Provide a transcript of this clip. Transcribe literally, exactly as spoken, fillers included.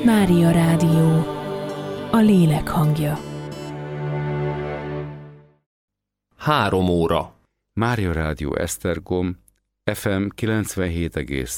Mária Rádió, a lélek hangja. Három óra. Mária Rádió Esztergom, ef em kilencvenhét egész